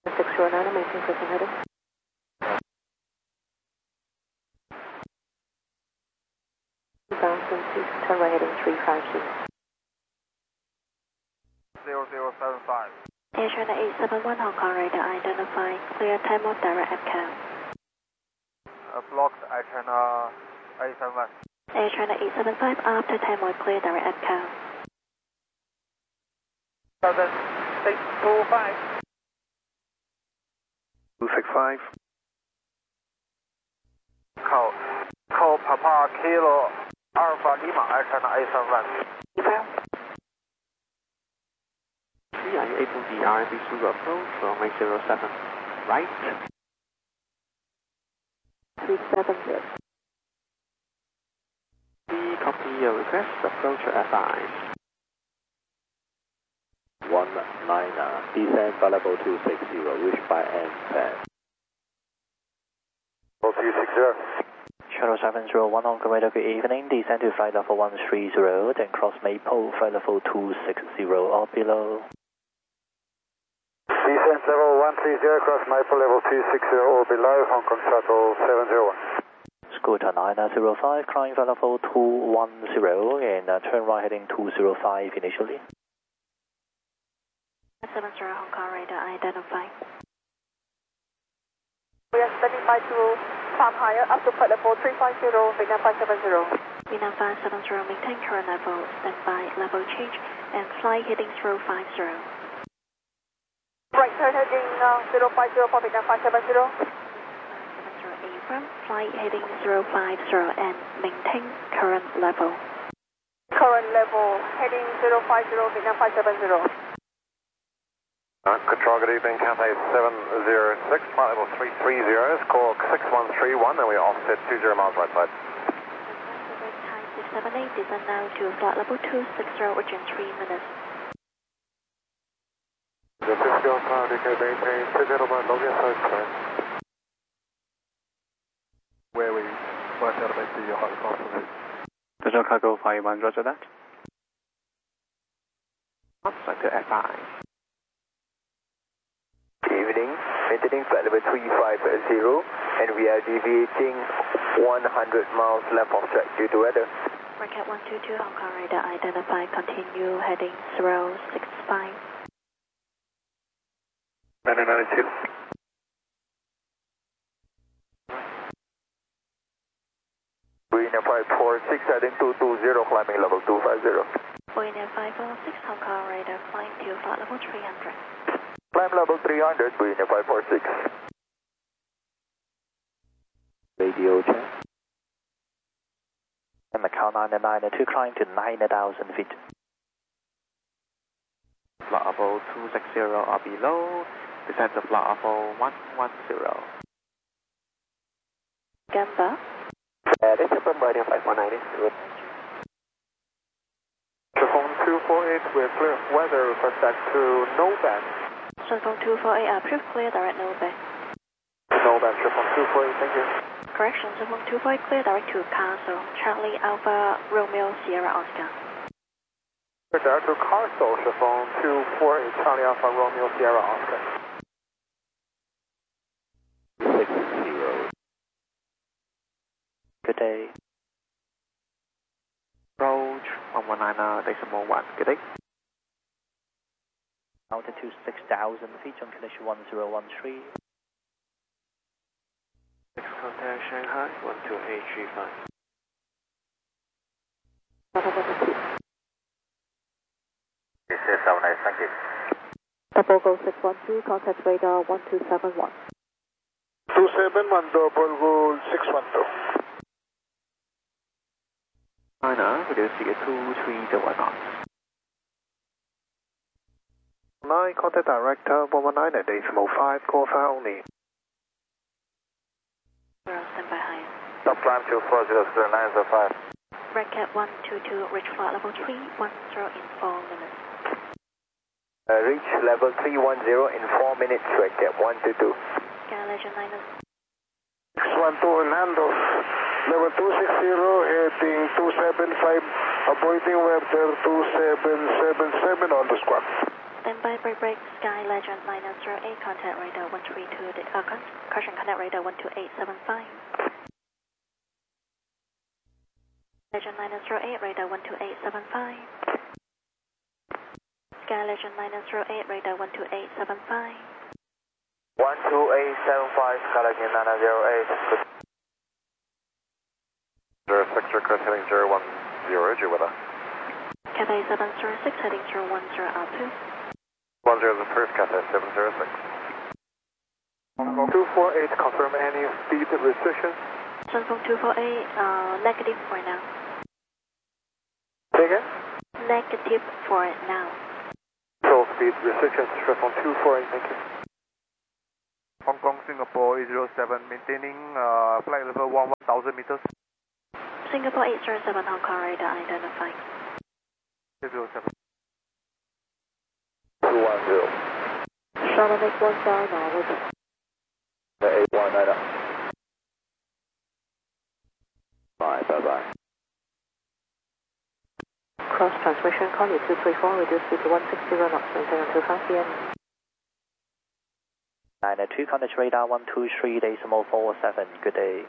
609, maintain present heading. Bouncing, please turn right heading 350. 0075. Air China 871 Hong Kong radar identified. Clear time of direct ATCAL. Blocked Air China 871. Air China 875 after time of clear direct ATCAL. 625. 265. Call Papa Kilo Alpha Lima Air China 871. Are you able the RMB Sugar approach from 807 right? 370. We copy your request, approach FI. 19, descend flight level 260, reach by end 10. 260. Shuttle 701 Hong Kong radar, good evening. Descend to flight level 130, then cross Maple, flight level 260 or below. Descent level 130, cross Maple level 260 or below, Hong Kong Shuttle 701. Scooter 905, climb flight level 210 and turn right heading 205 initially. 70 Hong Kong radar identified. We are standing by to climb higher up to flight level 350, Vietnam 570. Vietnam 570, maintain current level, standby, level change, and fly heading 050. Right turn heading 050 for Vietnam 570. 570 Abram, flight heading 050 and maintain current level. Current level heading 050, Vietnam 570. Control, good evening, Cathay 706, flight level 330, score 6131, and we are offset 20 miles right side. Time 678, descend now to flight level 260, origin 3 minutes. The 50 Alpha, indicate maintain 20 miles, long side side. Where we work out about the hot spot of it. Digital Cargo 51, roger that. Outside to FI. Evening, maintaining flight level 350 and we are deviating 100 miles left of track due to weather. Market 122 Hong Kong radar identified, continue heading 065. 992. Green 546 heading 220, climbing level 250. Boeing 546 Hong Kong radar, climb to flight level 300. Climb level 300, Green 546. Radio check. And Macau 99 to climb to 9,000 feet. Flight level 260 or below, descend to flight level 110. Gamba. This is from Boeing 519. Phone 248, we're clear of weather, request back to Novak. Shunfeng 248 approved, clear direct Novak. Novak, Phone 248, thank you. Correction, Shunfeng 248 clear direct to Castle, Charlie Alpha Romeo Sierra Oscar. Direct to Castle, Phone 248, Charlie Alpha Romeo Sierra Oscar. 60. Good day. Approach 119.1, good day. Altitude 6,000 feet on condition 1013. 6 contact Shanghai 12835. This is 78, thank you. Double go 612, contact radar 1271. 271, double go 612. China, reduce to 230 knots. 9, contact director 119 at decimal 5, call fire only. Standby higher. Stop climb to 400905. Racket 122, reach flight level 310 in 4 minutes. Reach level 310 in 4 minutes, Racket 122. Legend 9. 612 in handoff. Level 260, heading 275, avoiding weather 2777 on the squawk. Standby break, Sky Legend 908, contact radar 132, caution contact radar 12875. Legend 908, radar 12875. Sky Legend 908, radar 12875. 12875, Sky Legend 908. 06 request heading 010, G weather. Cathay 706, heading 010, R2. 10 is approved, Cathay 706. Hong Kong 248, confirm any speed restrictions. Sunfeng 248, negative for now. Say again? Negative for now. So speed restrictions, Sunfeng 248, thank you. Hong Kong, Singapore 807, maintaining flight level 1000 meters. Singapore 807, Hong Kong radar identified. 807. 210. Shannon X1 now, 819. Bye. Cross transmission, call you 234, reduce speed to 160 knots, maintain until 5 p.m. 902, contact radar 123.47, good day.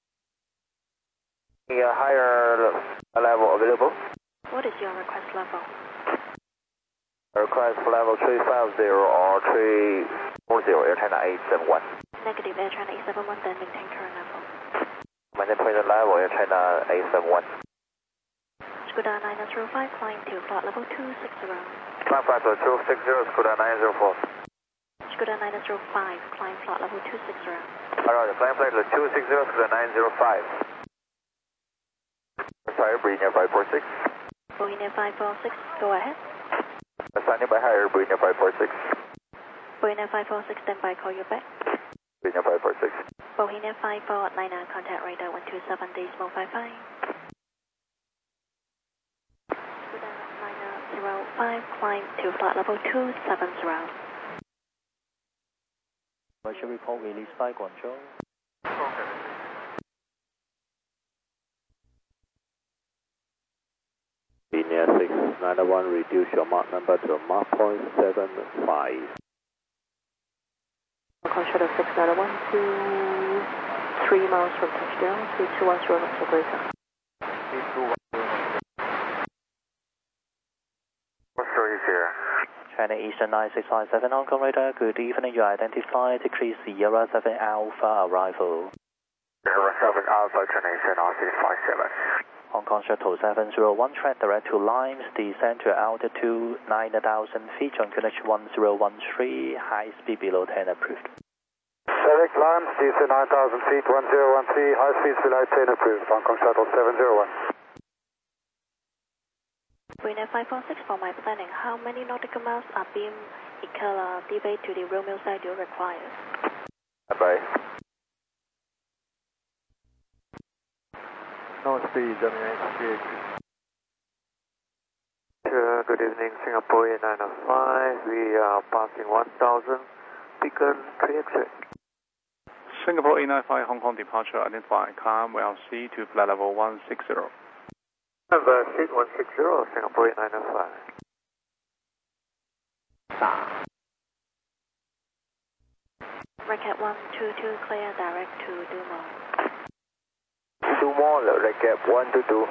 Higher level available. What is your request level? Request for level 350 or 340, Air China 871. Negative, Air China 871, then maintain current level. Maintain present level, Air China 871. Scuda 905, climb to flight level 260. Climb flight to 260, Scuda 904. Scuda 905, climb flight level 260. Alright, climb flight to 260, Scuda 905. Sorry, Breeder 546. Bohemia 546, go ahead. Standing by higher, Breeder 546. Bohemia 546, standby, call you back. Breeder 546. Bohemia 549, contact radar 127.55. Scuda 905, climb to flight level 270. Commercial report released by Guangzhou. Linear 691, reduce your Mach number to Mach 0.75. Hong Kong Shuttle 691 to 3 miles from touchdown, speed 210 knots or greater. What's the here? China Eastern 9657, Hong Kong radar, good evening, you identified decrease Sierra 7 Alpha arrival. Sierra 7 Alpha, China Eastern 9657. Hong Kong Shuttle 701, track direct to Limes, descend to altitude 9,000 feet, John Greenwich 1013, high speed below 10 approved. Select Limes, descend 9,000 feet, 1013, high speed below 10 approved, Hong Kong Shuttle 701. Bohemia 546, for my planning, how many nautical miles are beam debate to the Romeo side you require? Bye. No speed, Gemini 8. Good evening, Singapore 905. We are passing 1000. Beacon 3x. Singapore 895, Hong Kong departure identified. Climb WLC to flight level 160. Have seat 160, Singapore 905. Racket 122, clear direct to Dumont. Dumont, Racket 122.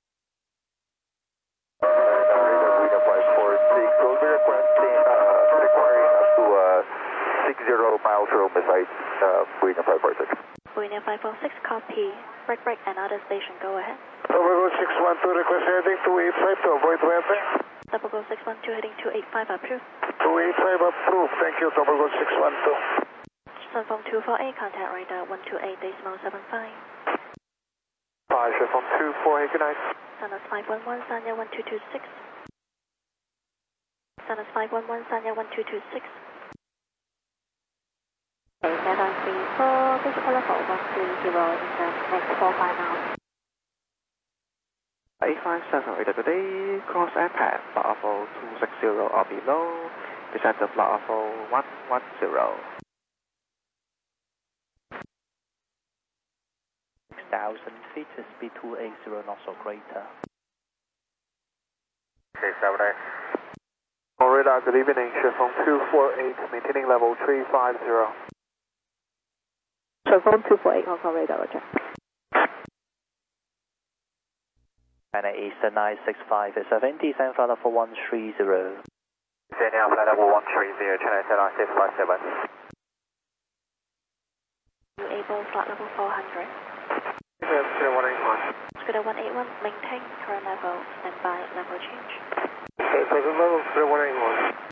Radar 546, will be requesting requiring up to 60 miles from the site, Boeing 546. Bohemia 546, copy. Break, another station, go ahead. Double 612, request heading 285 to avoid weather. Double 612, heading 285, approved. 285 approved, thank you, double 612. Sunfeng 248, contact radar 128.75. 5 Sunfeng 248, good night. Sunus 511, Sanya 1226. Sunus 511, Sanya 1226. Radar 34, physical level 130 in the next 4-5 miles. 857 radar today, cross airpad, flight level 260 or below, descend to flight level 110. 6,000 feet, speed 280 knots or greater. Okay, 7A. radar, good evening, Chevron 248, maintaining level 350. Chevron 248, Hong Kong radar, roger. China Eastern 965 is 7, descend flight level 130. Now flight level 130, China Eastern 957. Able flight level 400. Scooter 181. Scooter 181, maintain current level, standby, level change. Present level, Scooter 181.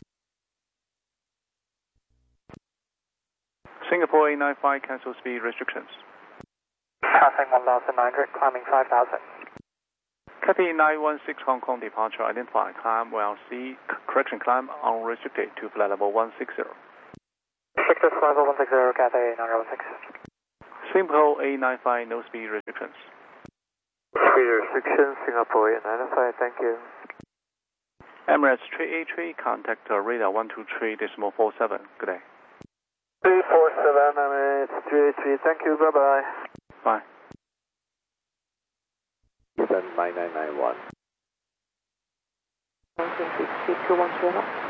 Singapore 895, cancel speed restrictions. Passing 1,900, climbing 5,000. Cathay 916 Hong Kong departure, identify, climb WLC, correction climb unrestricted to flight level 160. Victor flight level 160, Cathay 916. Singapore 895, no speed restrictions. Speed restrictions, Singapore 895, thank you. Emirates 383, contact radar 123.47. Good day. 347, Emirates 383, thank you, bye-bye. Bye. Eastern 9991. 210.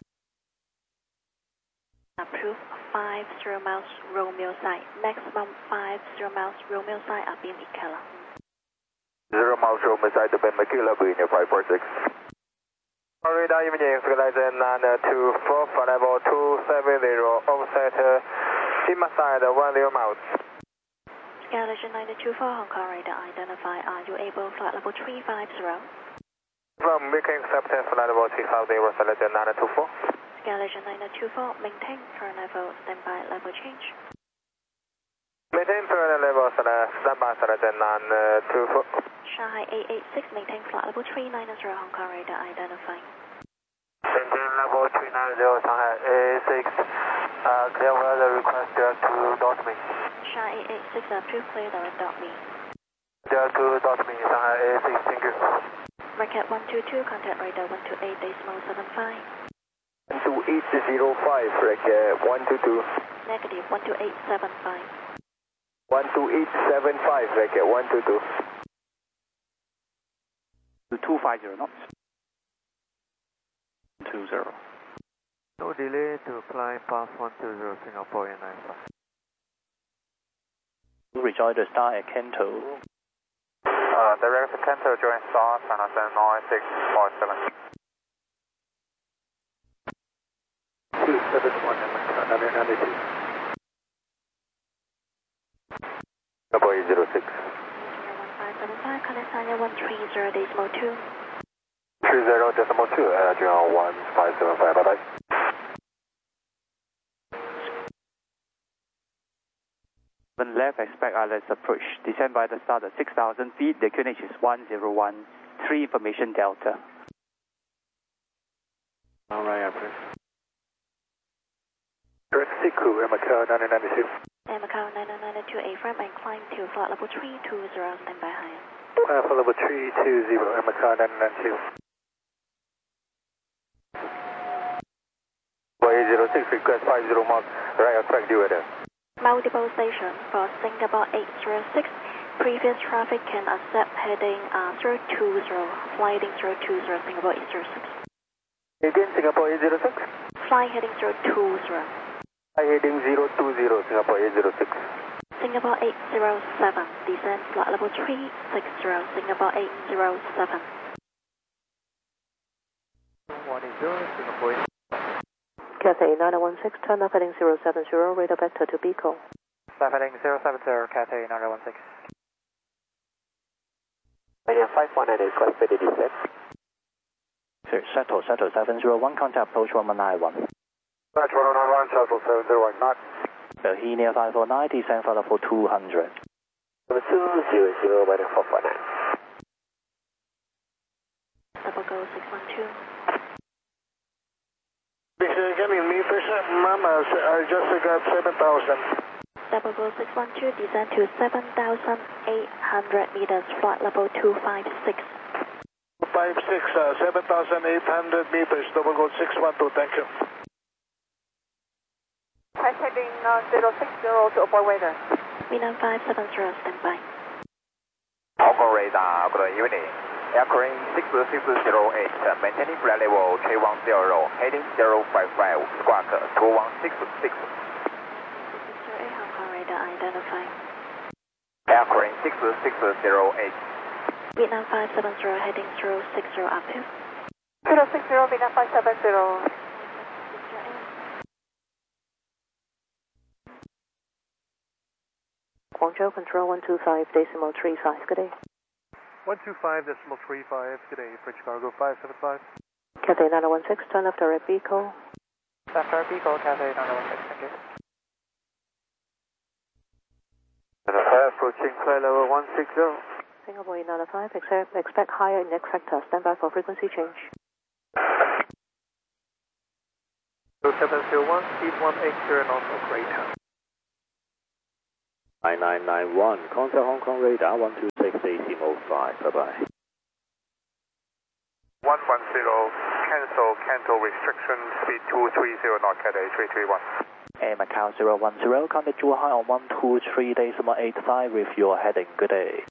Approve 50 miles Romeo side. Maximum 50 miles Romeo side are being Ikela. 0 miles Romeo side to Ben Makila, Green 546. Radar imaging, Horizon 924, flight level 270, offset Lima side 10 miles. Skylegion 924 Hong Kong radar, identify, are you able flight level 350? From making acceptance, flight level 350, Skylegion 924. Skylegion 924, maintain current level, standby, level change. Maintain current level, standby, Skylegion 924. Shanghai 886, maintain flight level 390 Hong Kong radar, identify. Maintain level 390, Shanghai 886. Clear weather request direct to dot me. Shanghai 886, approve clear direct dot me. Direct to dot me, Shanghai 886, thank you. Market 122, contact radar 128.75. 12805, Racket 122. Negative 12875. 12875, Racket 122. 250 knots. 20. No delay to climb past 120 Singapore 895. Rejoin the star at Kento. Direct to Kento, join star, San Jose 9647. 271, another 92. Singapore 806. 01575, connect Sanya 130.2. 30.2, Adrian 1575, bye-bye. Left, expect ILS approach. Descend by the start at 6,000 feet. The QNH is 1013, information Delta. Alright, approach. Direct Siku, Macau 992. And Macau 9992, A-frame and climb to flight level 320, standby higher. For level 320, Macau 992. 806, request 50 mark, right on track, due weather. Multiple station for Singapore 806. Previous traffic can accept heading 020, flighting 020, Singapore 806. Again, Singapore 806. Fly heading 020. Heading 020, Singapore 806. Singapore 807, descend flight level 360, Singapore 807. 180, Singapore 8. Cathay 916, turn up heading 070, radar vector to Beacon. Staff heading 070, Cathay 916. Radio 518, request for the descent. Settle 701, contact approach 1191. Batch 1091, shuttle 701, not. Bohemia 549, descend flight level 200. 200, weather 449. Double go 612. Coming meters, Mamas, I just got 7,000. Double go 612, descend to 7,800 meters, flight level 256. 56, 7,800 meters, double go 612, thank you. Price heading 060 to avoid weather. V9570, standby. Hong Kong radar, good evening. Aircraft 6608, maintaining flight level 310, heading 055, squawk 2166. 608 Hong Kong radar identifying. Aircraft 6608. Vietnam 570 heading 060 active. 060 Vietnam 570. Guangzhou Control 125.35, good day. 125.35, good day, French Cargo 575. Cathay 9016, turn left direct vehicle. Left direct vehicle, Cathay 9016, thank you. Approaching flight level 160. Singapore 895, expect higher index sector, stand by for frequency change. 0701, speed 180, knots operator. 9991, contact Hong Kong radar 126 AC mode 5, bye-bye. 110, cancel restriction, speed 230, knot Cathay 331. Air Macau 010, contact Zhuhai on 123.85 with your heading, good day.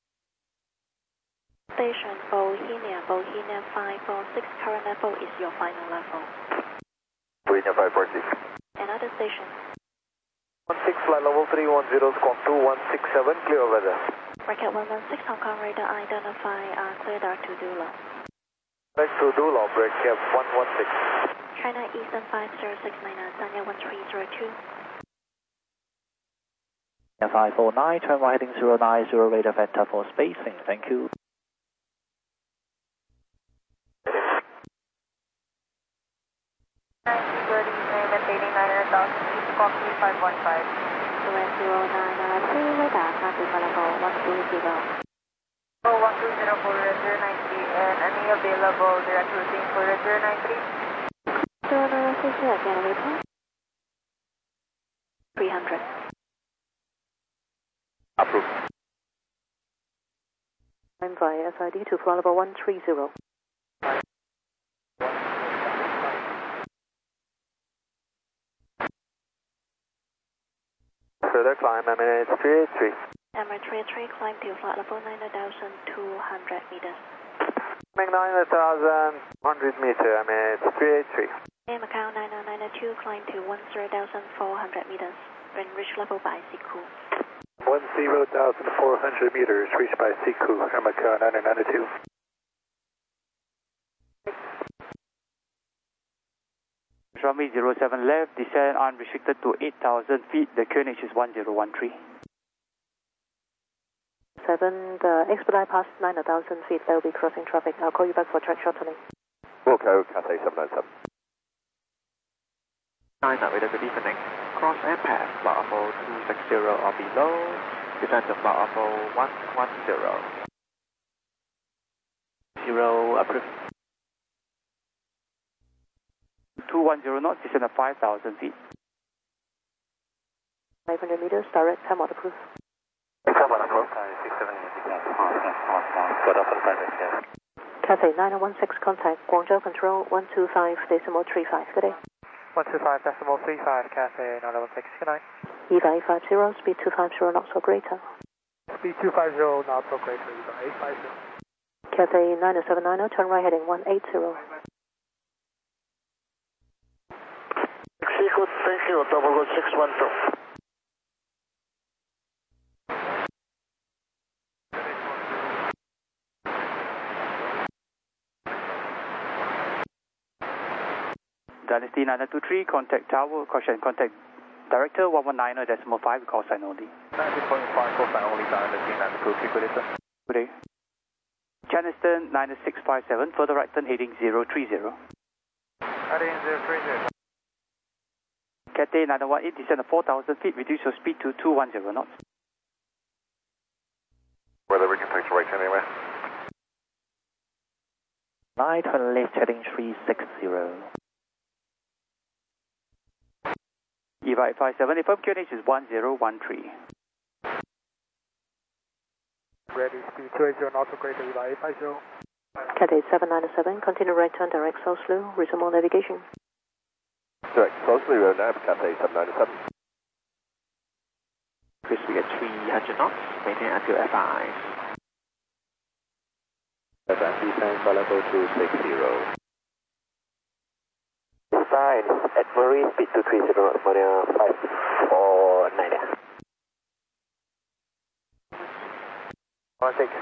Station Bohemia 546, current level is your final level. Bohemia 546. Another station. 16 flight level 310, squawk 2167, clear weather. Bracket 116 Hong Kong radar identify clear dark to Dula. Back to Dula, bracket 116. China Eastern 50699, Sanya 1302. 549, turn right heading 090, radar vector for spacing, thank you. Maintaining 900,000 feet, squawk 3515. 0993, radar traffic level 120. 120 for Ranger 90 and any available direct routing for Ranger 93. 0993, again repeat. 300. Approved. I'm via SID to flight level 130. Further climb, Emirates 383. Emirates 383, climb to flight level 9,200 meters. Make 9,100 meter, Emirates 383. Air Macau 9092, climb to 10,400 meters. When reach level by Siku. 10,400 meters, reached by Siku, Air Macau 9092. Runway 07 left, descend unrestricted to 8,000 feet. The QNH is 1013. 7, the expedite past 9,000 feet, they'll be crossing traffic. I'll call you back for track shortening. Wilco, Cathay 797. 9 radar, good evening. Cross airpath, flight level 260 or below, descend to flight level 110. 0 approved. 210 knots, descend at 5,000 feet. 500 meters, direct time out approved. Cathay 9016, contact Guangzhou Control 125.35, good day. 125.35, Cathay 9016, good night. EVA 850, speed 250 knots or greater. Speed 250, knots or greater, EVA 850. Cathay 9070, turn right heading 180. Sequence, thank you, 612. Dynasty 923, contact tower, caution, contact director 119.5, call sign only. 90.5, call sign only, Dynasty 923, good day, sir. Good day. Chaniston 9657, further right turn heading 030. Heading 030. Cathay 918, descend at 4,000 feet, reduce your speed to 210 knots. Weather we can take right anyway. 9, turn left heading 360. EVA 857, if up QNH is 1013. Ready, speed 280, knots or greater, EVA 850. Cathay 797, continue right turn direct south slow, resume all navigation. Direct, closely, road nav, Cathay 797. Crispy at 300 knots, maintain until F5. descend flight level 260. Design at Marine, speed 230, Monia 549. 16.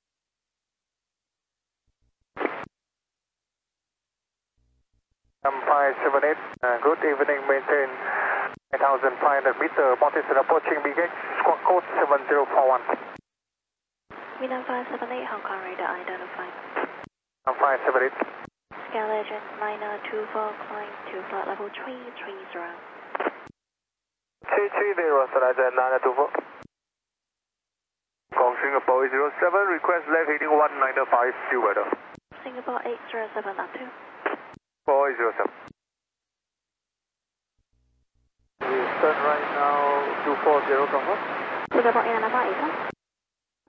M578, good evening, maintain 9,500 meter, Mortensen approaching BGH, squawk code 7041. Vietnam 578, Hong Kong radar identified. M578. Sky Legend 9024, climb to flight level 330. 330, Skylegend 9024. From Singapore 807, request left heading 195, due weather. Singapore 807, up to. 4807. We turn right now 240, confirm. Singapore 895,